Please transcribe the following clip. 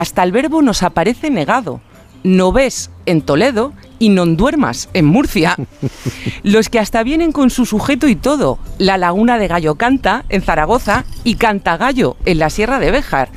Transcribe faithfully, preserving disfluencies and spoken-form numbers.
hasta el verbo nos aparece negado. No ves en Toledo y non duermas en Murcia. Los que hasta vienen con su sujeto y todo. La Laguna de Gallo Canta en Zaragoza y Cantagallo en la Sierra de Béjar.